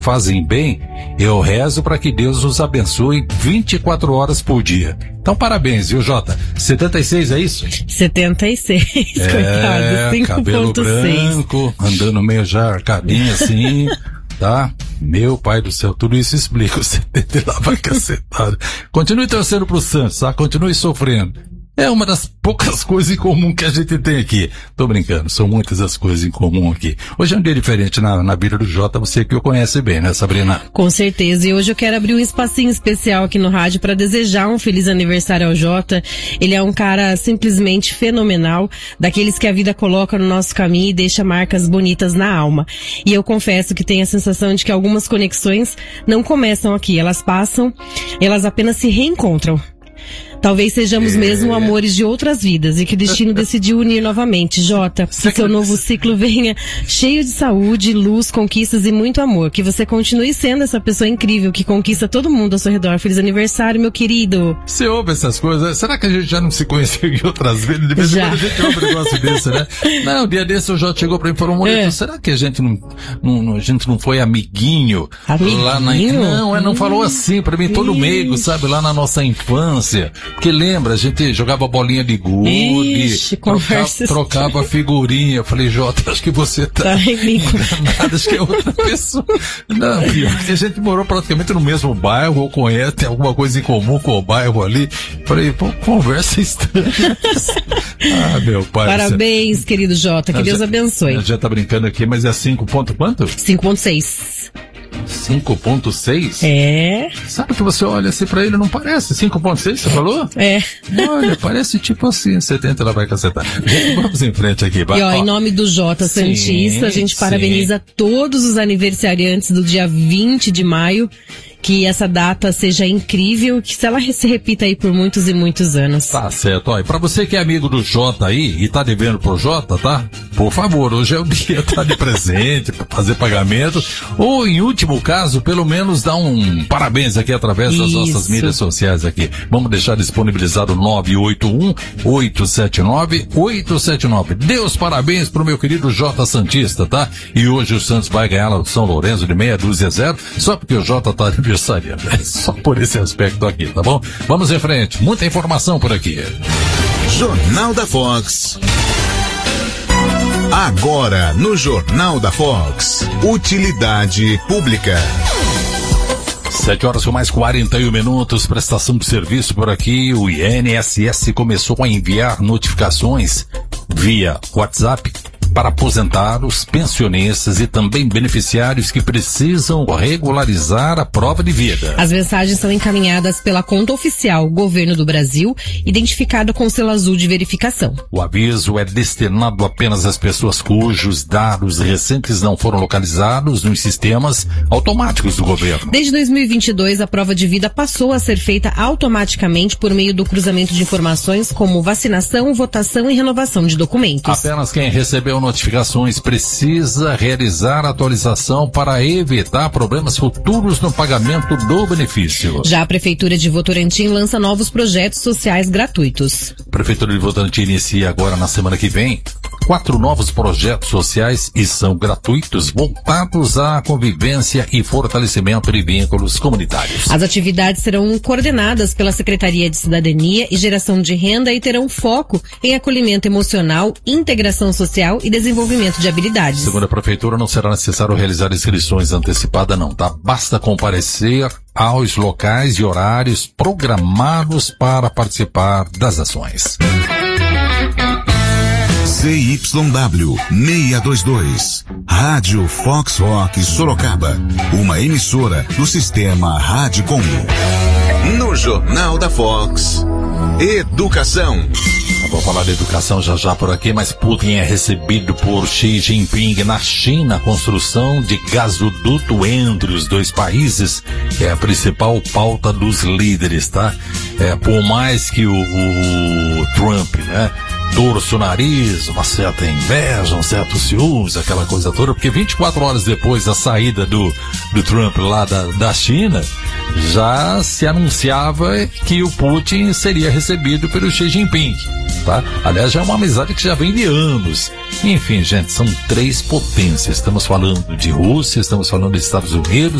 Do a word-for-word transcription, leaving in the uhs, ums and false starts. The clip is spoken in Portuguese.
fazem bem, eu rezo para que Deus os abençoe vinte e quatro horas por dia. Então, parabéns, viu, Jota? setenta e seis, é isso? setenta e seis, é, coitado, cinco cabelo ponto seis. branco, andando meio já arcadinho assim, tá? Meu pai do céu, tudo isso explica o setenta lá vai cacetado. Continue torcendo pro Santos, tá? Continue sofrendo. É uma das poucas coisas em comum que a gente tem aqui. Tô brincando, são muitas as coisas em comum aqui. Hoje é um dia diferente na, na vida do Jota, você que o conhece bem, né, Sabrina? Com certeza, e hoje eu quero abrir um espacinho especial aqui no rádio para desejar um feliz aniversário ao Jota. Ele é um cara simplesmente fenomenal, daqueles que a vida coloca no nosso caminho e deixa marcas bonitas na alma. E eu confesso que tenho a sensação de que algumas conexões não começam aqui, elas passam, elas apenas se reencontram. Talvez sejamos é. mesmo amores de outras vidas e que o destino decidiu unir novamente. Jota, que seu novo ciclo venha cheio de saúde, luz, conquistas e muito amor. Que você continue sendo essa pessoa incrível que conquista todo mundo ao seu redor. Feliz aniversário, meu querido. Você ouve essas coisas? Será que a gente já não se conheceu em outras vezes? De vez em quando a gente ouve um negócio desse, né? Não, um dia desse o Jota chegou pra mim e falou, Moreto, é. será que a gente não, não, a gente não foi amiguinho? Amiguinho? Lá na... Não, é, não falou assim pra mim, todo meigo, sabe? Lá na nossa infância. Porque lembra, a gente jogava bolinha de gude, Ixi, trocava, trocava figurinha. Eu falei, Jota, acho que você tá, tá enganado, acho que é outra pessoa. Não, pior, porque a gente morou praticamente no mesmo bairro, ou conhece, tem alguma coisa em comum com o bairro ali. Eu falei, pô, conversa estranha. Ah, meu pai. Parabéns, você... querido Jota, que não, Deus já, abençoe. A gente já tá brincando aqui, mas é cinco ponto quanto? cinco ponto seis. cinco ponto seis? É. Sabe que você olha assim pra ele, não parece? cinco ponto seis, você falou? É. Olha, parece tipo assim, setenta ela vai cacetar. Vamos em frente aqui. Vai. E ó, ó, em nome do Jota sim, Santista, a gente sim. parabeniza todos os aniversariantes do dia vinte de maio. Que essa data seja incrível, que se ela se repita aí por muitos e muitos anos. Tá certo, ó. E pra você que é amigo do Jota aí e tá devendo pro Jota, tá? Por favor, hoje é o dia, tá, de presente, pra fazer pagamento. Ou, em último caso, pelo menos dá um parabéns aqui através das Isso. nossas mídias sociais aqui. Vamos deixar disponibilizado nove oito um, oito sete nove, oito sete nove. Dê os parabéns pro meu querido Jota Santista, tá? E hoje o Santos vai ganhar lá do São Lourenço de meia dúzia a zero, só porque o Jota tá de só por esse aspecto aqui, tá bom? Vamos em frente, muita informação por aqui. Jornal da Fox. Agora no Jornal da Fox, utilidade pública. Sete horas com mais quarenta e um minutos, prestação de serviço por aqui. O I N S S começou a enviar notificações via WhatsApp para aposentados, pensionistas e também beneficiários que precisam regularizar a prova de vida. As mensagens são encaminhadas pela conta oficial Governo do Brasil, identificada com selo azul de verificação. O aviso é destinado apenas às pessoas cujos dados recentes não foram localizados nos sistemas automáticos do governo. Desde dois mil e vinte e dois, a prova de vida passou a ser feita automaticamente por meio do cruzamento de informações como vacinação, votação e renovação de documentos. Apenas quem recebeu notificações precisa realizar a atualização para evitar problemas futuros no pagamento do benefício. Já a Prefeitura de Votorantim lança novos projetos sociais gratuitos. A Prefeitura de Votorantim inicia agora na semana que vem quatro novos projetos sociais e são gratuitos, voltados à convivência e fortalecimento de vínculos comunitários. As atividades serão coordenadas pela Secretaria de Cidadania e Geração de Renda e terão foco em acolhimento emocional, integração social e desenvolvimento de habilidades. Segundo a Prefeitura, não será necessário realizar inscrições antecipadas não, tá? Basta comparecer aos locais e horários programados para participar das ações. C Y W seiscentos e vinte e dois, Rádio Fox Rock Sorocaba, uma emissora do sistema Radicom. No Jornal da Fox, Educação. Vou falar de educação já já por aqui, mas Putin é recebido por Xi Jinping na China. A construção de gasoduto entre os dois países é a principal pauta dos líderes, tá? É, por mais que o, o Trump, né, torça o nariz, uma certa inveja, um certo ciúmes, aquela coisa toda, porque vinte e quatro horas depois da saída do, do Trump lá da, da China, já se anunciava que o Putin seria recebido pelo Xi Jinping, tá? Aliás, já é uma amizade que já vem de anos. Enfim, gente, são três potências. Estamos falando de Rússia, estamos falando dos Estados Unidos,